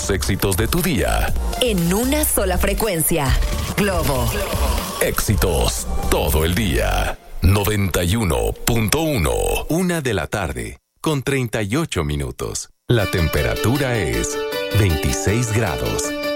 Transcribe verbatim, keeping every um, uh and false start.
los éxitos de tu día. En una sola frecuencia. Globo. Éxitos todo el día. noventa y uno punto uno. Una de la tarde, con treinta y ocho minutos. La temperatura es veintiséis grados.